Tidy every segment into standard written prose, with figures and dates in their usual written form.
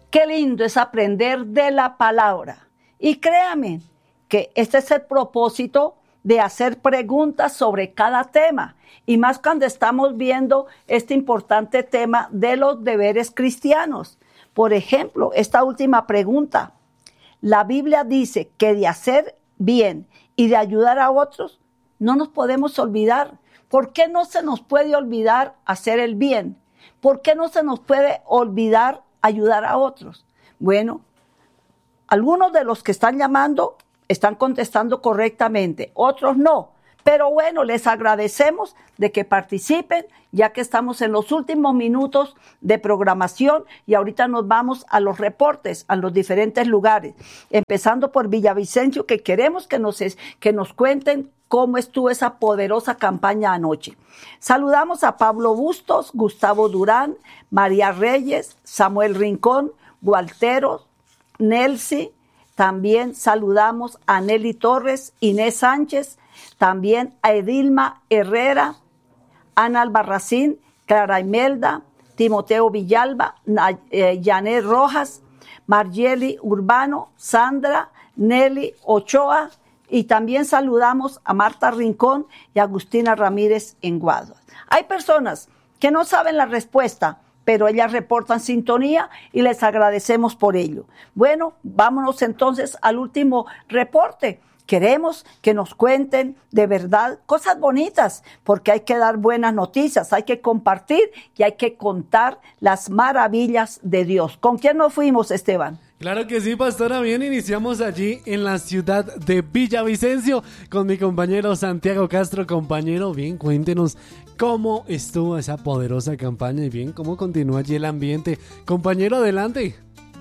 Qué lindo es aprender de la palabra. Y créame que este es el propósito de hacer preguntas sobre cada tema. Y más cuando estamos viendo este importante tema de los deberes cristianos. Por ejemplo, esta última pregunta. La Biblia dice que de hacer bien y de ayudar a otros, no nos podemos olvidar. ¿Por qué no se nos puede olvidar hacer el bien? ¿Por qué no se nos puede olvidar ayudar a otros? Bueno, algunos de los que están llamando están contestando correctamente, otros no. Pero bueno, les agradecemos de que participen, ya que estamos en los últimos minutos de programación y ahorita nos vamos a los reportes, a los diferentes lugares. Empezando por Villavicencio, que queremos que nos cuenten cómo estuvo esa poderosa campaña anoche. Saludamos a Pablo Bustos, Gustavo Durán, María Reyes, Samuel Rincón, Gualteros, Nelsi. También saludamos a Nelly Torres, Inés Sánchez, también a Edilma Herrera, Ana Albarracín, Clara Imelda, Timoteo Villalba, Janet Rojas, Margeli Urbano, Sandra, Nelly Ochoa, y también saludamos a Marta Rincón y Agustina Ramírez en Guaduas. Hay personas que no saben la respuesta, pero ellas reportan sintonía y les agradecemos por ello. Bueno, vámonos entonces al último reporte. Queremos que nos cuenten de verdad cosas bonitas, porque hay que dar buenas noticias, hay que compartir y hay que contar las maravillas de Dios. ¿Con quién nos fuimos, Esteban? Claro que sí, pastora, bien, iniciamos allí en la ciudad de Villavicencio con mi compañero Santiago Castro. Compañero, bien, cuéntenos cómo estuvo esa poderosa campaña y bien, cómo continúa allí el ambiente. Compañero, adelante.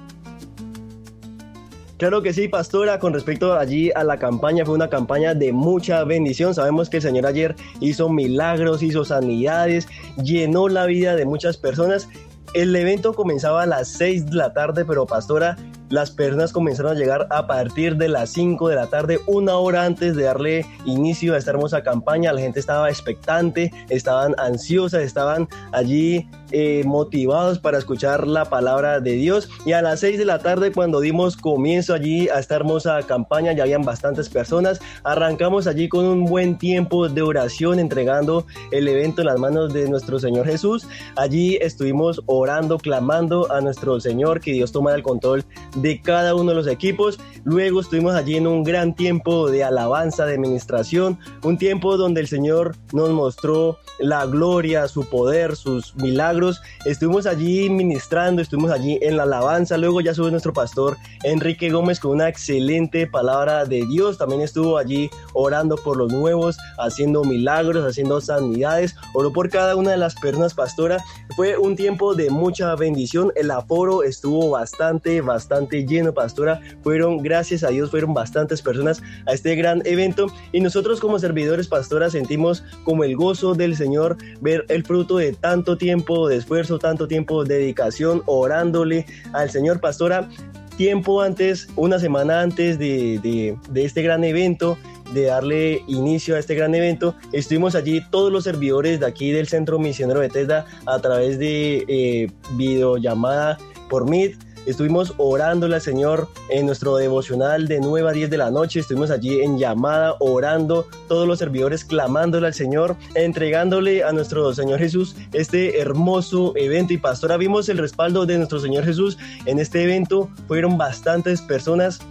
Claro que sí, pastora, con respecto allí a la campaña, fue una campaña de mucha bendición. Sabemos que el Señor ayer hizo milagros, hizo sanidades, llenó la vida de muchas personas. El evento comenzaba a las 6 de la tarde, pero pastora, las personas comenzaron a llegar a partir de las 5 de la tarde, una hora antes de darle inicio a esta hermosa campaña. La gente estaba expectante, estaban ansiosas, estaban allí motivados para escuchar la palabra de Dios. Y a las 6 de la tarde, cuando dimos comienzo allí a esta hermosa campaña, ya habían bastantes personas. Arrancamos allí con un buen tiempo de oración, entregando el evento en las manos de nuestro Señor Jesús. Allí estuvimos orando, clamando a nuestro Señor que Dios tomara el control de cada uno de los equipos. Luego estuvimos allí en un gran tiempo de alabanza, de ministración, un tiempo donde el Señor nos mostró la gloria, su poder, sus milagros. Estuvimos allí ministrando, estuvimos allí en la alabanza. Luego ya sube nuestro pastor Enrique Gómez con una excelente palabra de Dios. También estuvo allí orando por los nuevos, haciendo milagros, haciendo sanidades. Oró por cada una de las personas, pastora. Fue un tiempo de mucha bendición. El aforo estuvo bastante lleno, pastora. Gracias a Dios, fueron bastantes personas a este gran evento. Y nosotros como servidores, pastora, sentimos como el gozo del Señor ver el fruto de tanto tiempo de esfuerzo, tanto tiempo de dedicación, orándole al Señor, pastora. Tiempo antes, una semana antes de este gran evento, de darle inicio a este gran evento, estuvimos allí todos los servidores de aquí del Centro Misionero Bethesda a través de videollamada por Meet. Estuvimos orándole al Señor en nuestro devocional de 9 a 10 de la noche. Estuvimos allí en llamada, orando, todos los servidores clamándole al Señor, entregándole a nuestro Señor Jesús este hermoso evento. Y pastora, vimos el respaldo de nuestro Señor Jesús en este evento. Fueron bastantes personas.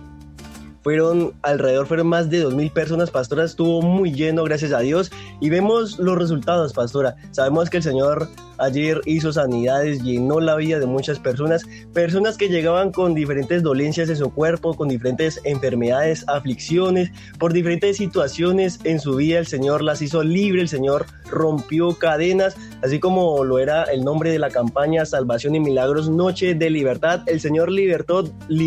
Fueron más de 2,000 personas, pastora. Estuvo muy lleno, gracias a Dios. Y vemos los resultados, pastora. Sabemos que el Señor ayer hizo sanidades, llenó la vida de muchas personas que llegaban con diferentes dolencias en su cuerpo, con diferentes enfermedades, aflicciones, por diferentes situaciones en su vida. El Señor las hizo libre, el Señor rompió cadenas, así como lo era el nombre de la campaña Salvación y Milagros, Noche de Libertad. El Señor libertó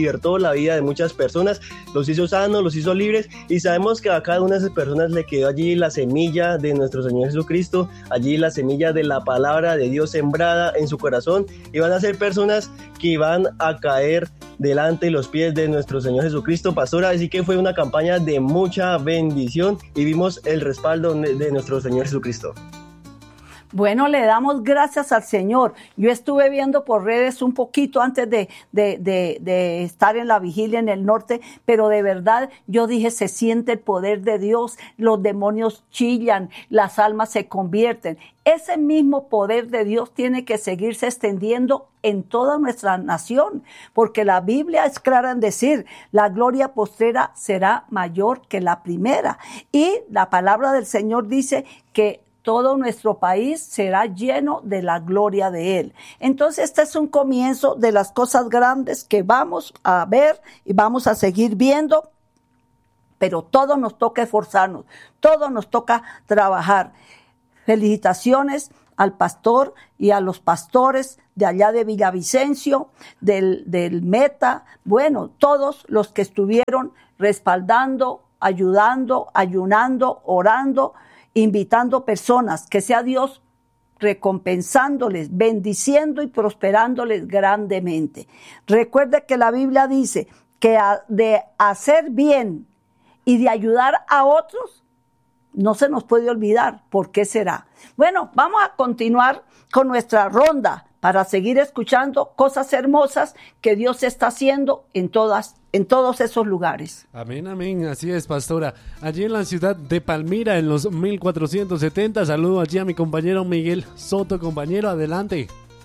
la vida de muchas personas, los hizo sanos, los hizo libres, y sabemos que a cada una de esas personas le quedó allí la semilla de nuestro Señor Jesucristo, allí la semilla de la palabra de Dios sembrada en su corazón, y van a ser personas que van a caer delante de los pies de nuestro Señor Jesucristo, pastora. Así que fue una campaña de mucha bendición y vimos el respaldo de nuestro Señor Jesucristo. Bueno, le damos gracias al Señor. Yo estuve viendo por redes un poquito antes de estar en la vigilia en el norte, pero de verdad yo dije, se siente el poder de Dios, los demonios chillan, las almas se convierten. Ese mismo poder de Dios tiene que seguirse extendiendo en toda nuestra nación, porque la Biblia es clara en decir, la gloria postrera será mayor que la primera. Y la palabra del Señor dice que todo nuestro país será lleno de la gloria de Él. Entonces, este es un comienzo de las cosas grandes que vamos a ver y vamos a seguir viendo, pero todo nos toca esforzarnos, todo nos toca trabajar. Felicitaciones al pastor y a los pastores de allá de Villavicencio, del Meta, bueno, todos los que estuvieron respaldando, ayudando, ayunando, orando, invitando personas, que sea Dios recompensándoles, bendiciendo y prosperándoles grandemente. Recuerde que la Biblia dice que de hacer bien y de ayudar a otros, no se nos puede olvidar. ¿Por qué será? Bueno, vamos a continuar con nuestra ronda para seguir escuchando cosas hermosas que Dios está haciendo en todos esos lugares. Amén, amén, así es, pastora. Allí en la ciudad de Palmira, en los 1470, saludo allí a mi compañero Miguel Soto. Compañero, adelante.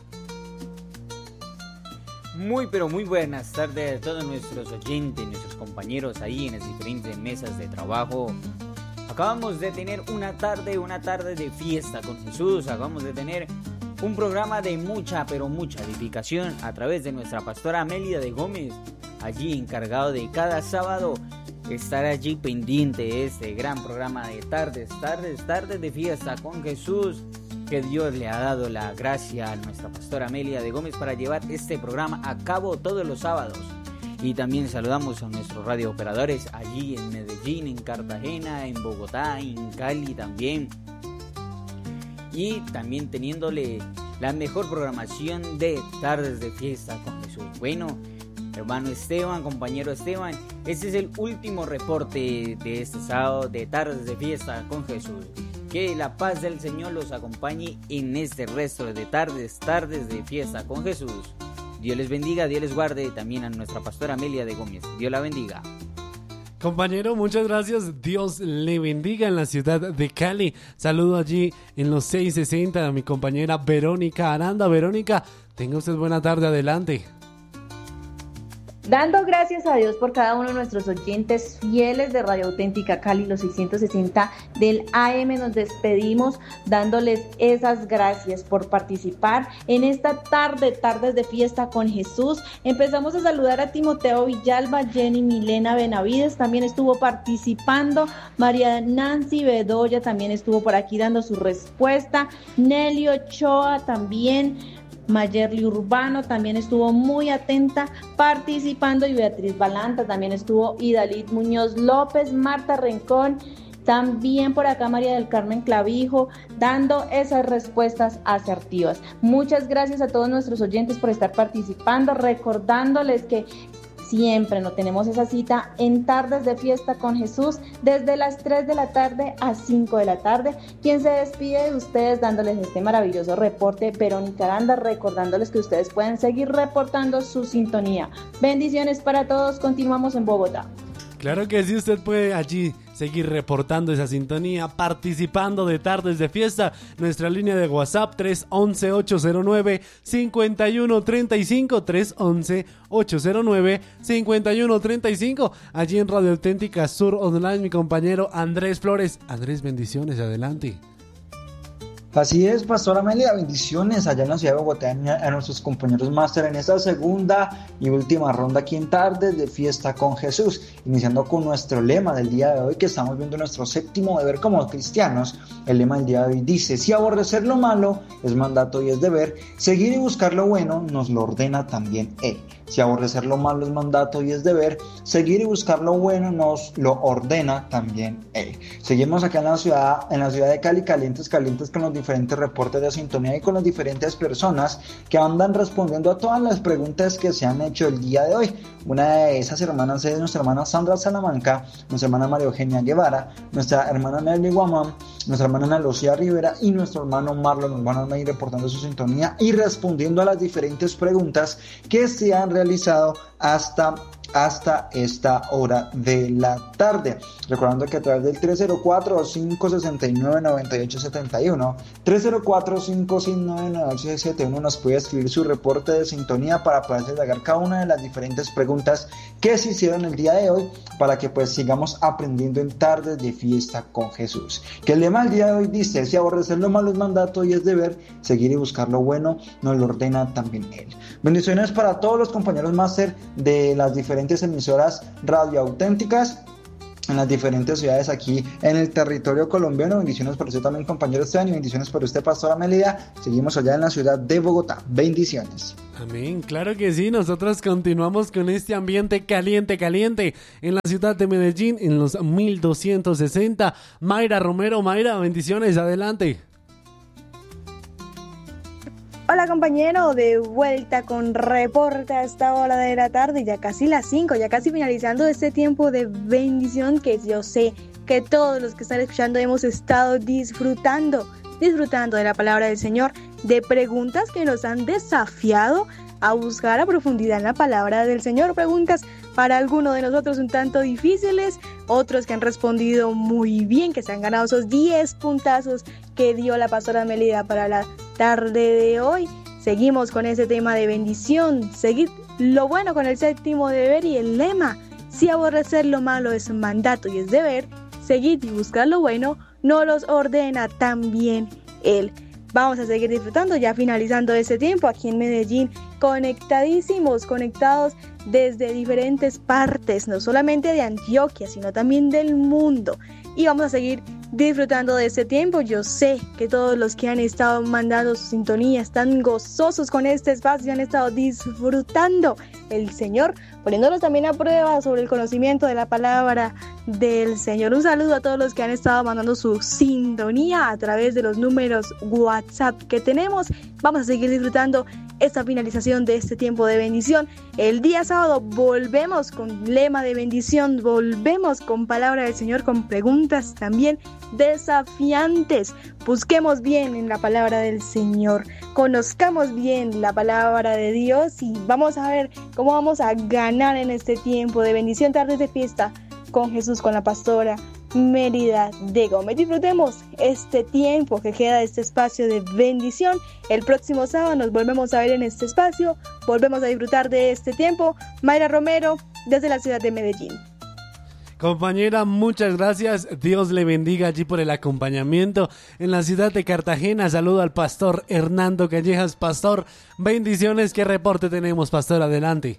Muy pero muy buenas tardes a todos nuestros oyentes, nuestros compañeros ahí en las diferentes mesas de trabajo. Acabamos de tener una tarde de fiesta con Jesús. Acabamos de tener un programa de mucha pero mucha edificación a través de nuestra pastora Amelia de Gómez, allí encargado de cada sábado estar allí pendiente de este gran programa de tardes de fiesta con Jesús, que Dios le ha dado la gracia a nuestra pastora Amelia de Gómez para llevar este programa a cabo todos los sábados. Y también saludamos a nuestros radiooperadores allí en Medellín, en Cartagena, en Bogotá, en Cali también. Y también teniéndole la mejor programación de tardes de fiesta con Jesús. Bueno, hermano Esteban, compañero Esteban, este es el último reporte de este sábado de tardes de fiesta con Jesús. Que la paz del Señor los acompañe en este resto de tardes de fiesta con Jesús. Dios les bendiga, Dios les guarde, también a nuestra pastora Amelia de Gómez. Dios la bendiga. Compañero, muchas gracias. Dios le bendiga en la ciudad de Cali. Saludo allí en los 660 a mi compañera Verónica Aranda. Verónica, tenga usted buena tarde, adelante. Dando gracias a Dios por cada uno de nuestros oyentes fieles de Radio Auténtica Cali, los 660 del AM, nos despedimos dándoles esas gracias por participar en esta tardes de fiesta con Jesús. Empezamos a saludar a Timoteo Villalba, Jenny Milena Benavides, también estuvo participando, María Nancy Bedoya también estuvo por aquí dando su respuesta, Nelly Ochoa también, Mayerly Urbano también estuvo muy atenta participando, y Beatriz Balanta también estuvo, y Dalit Muñoz López, Marta Rincón, también por acá María del Carmen Clavijo, dando esas respuestas asertivas. Muchas gracias a todos nuestros oyentes por estar participando, recordándoles que siempre nos tenemos esa cita en Tardes de Fiesta con Jesús desde las 3 de la tarde a 5 de la tarde. Quien se despide de ustedes dándoles este maravilloso reporte, Verónica Aranda, recordándoles que ustedes pueden seguir reportando su sintonía. Bendiciones para todos, continuamos en Bogotá. Claro que sí, usted puede allí seguir reportando esa sintonía, participando de Tardes de Fiesta. Nuestra línea de WhatsApp 311-809-5135, 311-809-5135. Allí en Radio Auténtica Sur Online, mi compañero Andrés Flores. Andrés, bendiciones, adelante. Así es, Pastora Amelia, bendiciones allá en la ciudad de Bogotá a nuestros compañeros máster en esta segunda y última ronda aquí en Tardes de Fiesta con Jesús, iniciando con nuestro lema del día de hoy, que estamos viendo nuestro séptimo deber como cristianos. El lema del día de hoy dice: si aborrecer lo malo es mandato y es deber, seguir y buscar lo bueno nos lo ordena también Él. Si aborrecer lo malo es mandato y es deber, seguir y buscar lo bueno nos lo ordena también Él. Seguimos acá en la ciudad de Cali, calientes con los diferentes reportes de sintonía y con las diferentes personas que andan respondiendo a todas las preguntas que se han hecho el día de hoy. Una de esas hermanas es nuestra hermana Sandra Salamanca, nuestra hermana María Eugenia Guevara, nuestra hermana Nelly Guamán, nuestra hermana Ana Lucía Rivera y nuestro hermano Marlon. Nos van a ir reportando su sintonía y respondiendo a las diferentes preguntas que se han realizado hasta esta hora de la tarde. Recordando que a través del 304-569-9871, 304-569-9871 nos puede escribir su reporte de sintonía para poder llegar cada una de las diferentes preguntas que se hicieron el día de hoy, para que pues sigamos aprendiendo en Tardes de Fiesta con Jesús. Que el lema del día de hoy dice: si aborrecer lo malo es mandato y es deber, seguir y buscar lo bueno nos lo ordena también Él. Bendiciones para todos los compañeros máster de las diferentes emisoras radio auténticas en las diferentes ciudades aquí en el territorio colombiano. Bendiciones para usted también, compañero Esteban, y bendiciones para usted, pastora Melida. Seguimos allá en la ciudad de Bogotá. Bendiciones. Amén, claro que sí. Nosotros continuamos con este ambiente caliente en la ciudad de Medellín, en los 1260. Mayra Romero, Mayra, bendiciones, adelante. Hola compañero, de vuelta con reporte a esta hora de la tarde, ya casi las 5, ya casi finalizando este tiempo de bendición que yo sé que todos los que están escuchando hemos estado disfrutando de la palabra del Señor, de preguntas que nos han desafiado a buscar a profundidad en la palabra del Señor, preguntas para algunos de nosotros un tanto difíciles, otros que han respondido muy bien, que se han ganado esos 10 puntazos que dio la pastora Melida para la tarde de hoy. Seguimos con ese tema de bendición, seguir lo bueno con el séptimo deber y el lema: si aborrecer lo malo es mandato y es deber, seguir y buscar lo bueno no los ordena también Él. Vamos a seguir disfrutando, ya finalizando ese tiempo aquí en Medellín, conectados desde diferentes partes, no solamente de Antioquia, sino también del mundo. Y vamos a seguir disfrutando de este tiempo. Yo sé que todos los que han estado mandando su sintonía están gozosos con este espacio, han estado disfrutando el Señor, poniéndolos también a prueba sobre el conocimiento de la palabra del Señor. Un saludo a todos los que han estado mandando su sintonía a través de los números WhatsApp que tenemos. Vamos a seguir disfrutando esta finalización de este tiempo de bendición. El día sábado volvemos con lema de bendición, volvemos con palabra del Señor, con preguntas también desafiantes. Busquemos bien en la palabra del Señor, conozcamos bien la palabra de Dios y vamos a ver cómo vamos a ganar en este tiempo de bendición. Tardes de Fiesta con Jesús, con la pastora Mérida de Gómez. Disfrutemos este tiempo que queda de este espacio de bendición. El próximo sábado nos volvemos a ver en este espacio, volvemos a disfrutar de este tiempo. Mayra Romero, desde la ciudad de Medellín. Compañera, muchas gracias. Dios le bendiga allí por el acompañamiento en la ciudad de Cartagena. Saludo al pastor Hernando Callejas. Pastor, bendiciones. ¿Qué reporte tenemos, pastor? Adelante.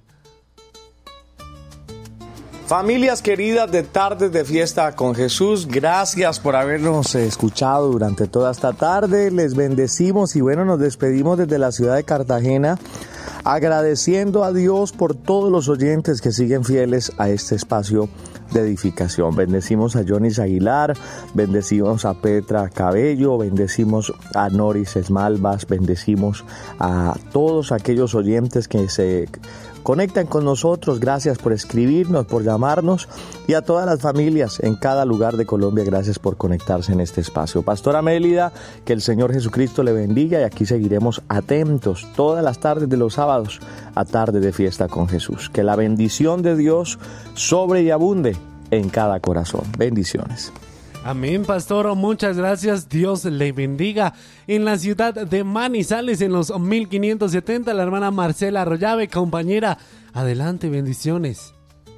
Familias queridas de Tardes de Fiesta con Jesús, gracias por habernos escuchado durante toda esta tarde. Les bendecimos y bueno, nos despedimos desde la ciudad de Cartagena, agradeciendo a Dios por todos los oyentes que siguen fieles a este espacio de edificación. Bendecimos a Jonis Aguilar, bendecimos a Petra Cabello, bendecimos a Noris Esmalvas, bendecimos a todos aquellos oyentes que se conectan con nosotros. Gracias por escribirnos, por llamarnos, y a todas las familias en cada lugar de Colombia, gracias por conectarse en este espacio. Pastora Mélida, que el Señor Jesucristo le bendiga, y aquí seguiremos atentos todas las tardes de los sábados a Tarde de Fiesta con Jesús. Que la bendición de Dios sobre y abunde en cada corazón. Bendiciones. Amén, pastor, muchas gracias, Dios le bendiga. En la ciudad de Manizales, en los 1570, la hermana Marcela Arroyave, compañera, adelante, bendiciones.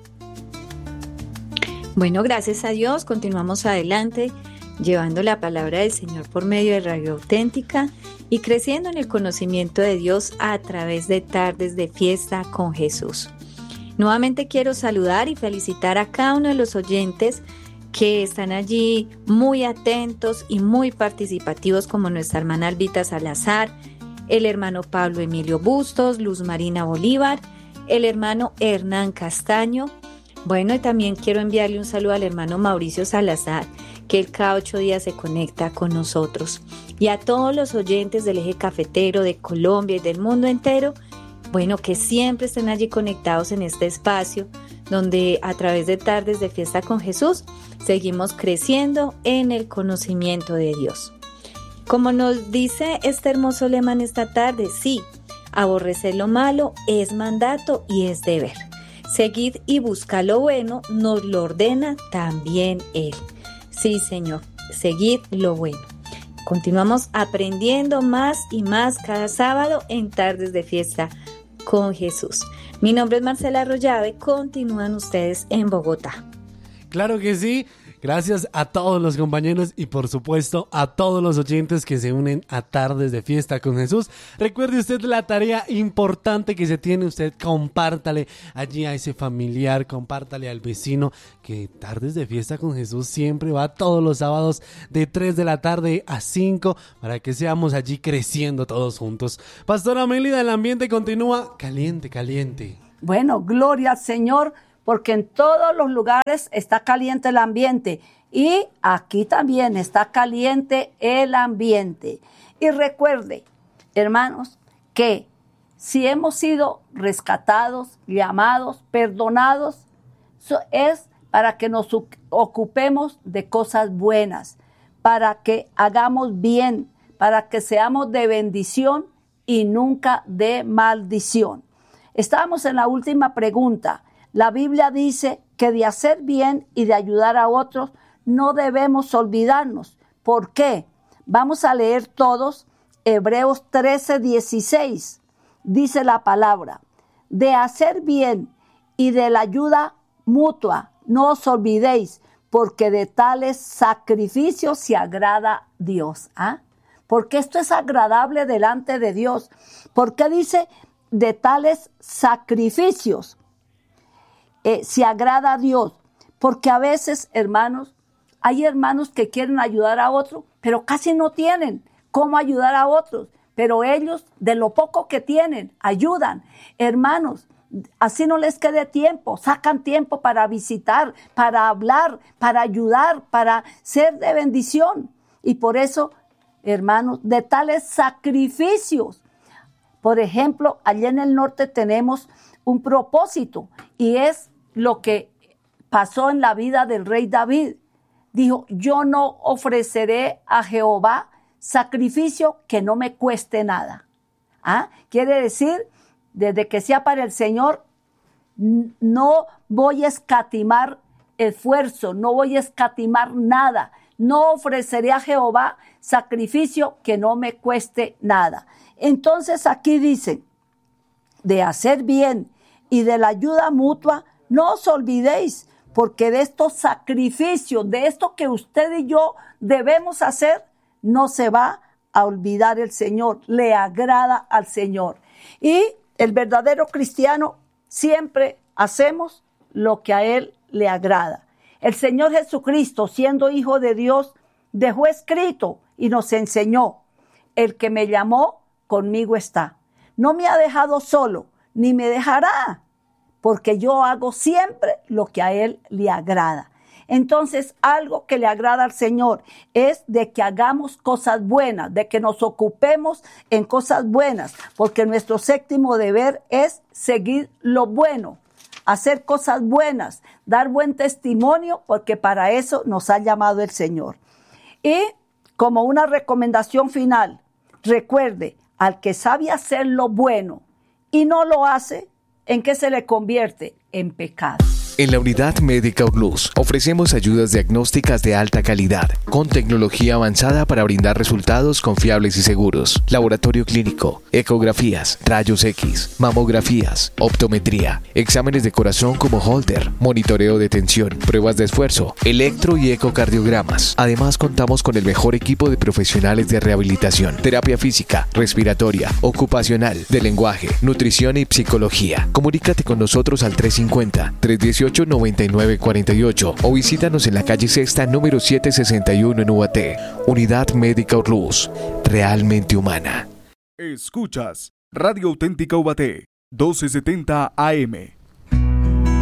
Bueno, gracias a Dios, continuamos adelante, llevando la palabra del Señor por medio de Radio Auténtica y creciendo en el conocimiento de Dios a través de Tardes de Fiesta con Jesús. Nuevamente quiero saludar y felicitar a cada uno de los oyentes que están allí muy atentos y muy participativos, como nuestra hermana Albita Salazar, el hermano Pablo Emilio Bustos, Luz Marina Bolívar, el hermano Hernán Castaño, Bueno, y también quiero enviarle un saludo al hermano Mauricio Salazar, que él cada 8 días se conecta con nosotros. Y a todos los oyentes del Eje Cafetero, de Colombia y del mundo entero, bueno, que siempre estén allí conectados en este espacio, donde a través de Tardes de Fiesta con Jesús, seguimos creciendo en el conocimiento de Dios. Como nos dice este hermoso lema en esta tarde, sí, aborrecer lo malo es mandato y es deber. Seguid y buscad lo bueno, nos lo ordena también Él. Sí, Señor, seguid lo bueno. Continuamos aprendiendo más y más cada sábado en Tardes de Fiesta con Jesús. Mi nombre es Marcela Arroyave, continúan ustedes en Bogotá. Claro que sí. Gracias a todos los compañeros y por supuesto a todos los oyentes que se unen a Tardes de Fiesta con Jesús. Recuerde usted la tarea importante que se tiene, usted compártale allí a ese familiar, compártale al vecino que Tardes de Fiesta con Jesús siempre va todos los sábados de 3 de la tarde a 5 para que seamos allí creciendo todos juntos. Pastora Mélida, el ambiente continúa caliente, caliente. Bueno, gloria al Señor, porque en todos los lugares está caliente el ambiente y aquí también está caliente el ambiente. Y recuerde, hermanos, que si hemos sido rescatados, llamados, perdonados, es para que nos ocupemos de cosas buenas, para que hagamos bien, para que seamos de bendición y nunca de maldición. Estábamos en la última pregunta. La Biblia dice que de hacer bien y de ayudar a otros no debemos olvidarnos. ¿Por qué? Vamos a leer todos Hebreos 13:16. Dice la palabra: de hacer bien y de la ayuda mutua no os olvidéis, porque de tales sacrificios se agrada Dios. Porque esto es agradable delante de Dios. ¿Por qué dice de tales sacrificios? Se agrada a Dios, porque a veces, hermanos, hay hermanos que quieren ayudar a otros, pero casi no tienen cómo ayudar a otros, pero ellos de lo poco que tienen, ayudan. Hermanos, así no les quede tiempo, sacan tiempo para visitar, para hablar, para ayudar, para ser de bendición. Y por eso, hermanos, de tales sacrificios. Por ejemplo, allá en el norte tenemos un propósito y es lo que pasó en la vida del rey David. Dijo: yo no ofreceré a Jehová sacrificio que no me cueste nada. Quiere decir, desde que sea para el Señor, no voy a escatimar esfuerzo, no voy a escatimar nada. No ofreceré a Jehová sacrificio que no me cueste nada. Entonces aquí dice, de hacer bien y de la ayuda mutua, no os olvidéis, porque de estos sacrificios, de esto que usted y yo debemos hacer, no se va a olvidar el Señor, le agrada al Señor. Y el verdadero cristiano siempre hacemos lo que a Él le agrada. El Señor Jesucristo, siendo Hijo de Dios, dejó escrito y nos enseñó: el que me llamó, conmigo está. No me ha dejado solo, ni me dejará, porque yo hago siempre lo que a Él le agrada. Entonces, algo que le agrada al Señor es de que hagamos cosas buenas, de que nos ocupemos en cosas buenas, porque nuestro séptimo deber es seguir lo bueno, hacer cosas buenas, dar buen testimonio, porque para eso nos ha llamado el Señor. Y como una recomendación final, recuerde, al que sabe hacer lo bueno y no lo hace, ¿en qué se le convierte? En pecado. En la Unidad Médica Urlús ofrecemos ayudas diagnósticas de alta calidad, con tecnología avanzada para brindar resultados confiables y seguros. Laboratorio clínico, ecografías, rayos X, mamografías, optometría, exámenes de corazón como Holter, monitoreo de tensión, pruebas de esfuerzo, electro y ecocardiogramas. Además, contamos con el mejor equipo de profesionales de rehabilitación, terapia física, respiratoria, ocupacional, de lenguaje, nutrición y psicología. Comunícate con nosotros al 350-318-9948 o visítanos en la calle Sexta número 761 en Ubaté. Unidad Médica Urlús, realmente humana. Escuchas Radio Auténtica Ubaté, 1270 AM.